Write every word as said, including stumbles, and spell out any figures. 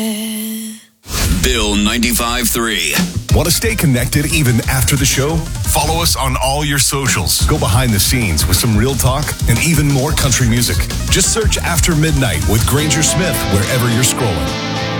Bill ninety-five three. Want to stay connected even after the show? Follow us on all your socials. Go behind the scenes with some real talk and even more country music. Just search After Midnight with Granger Smith wherever you're scrolling.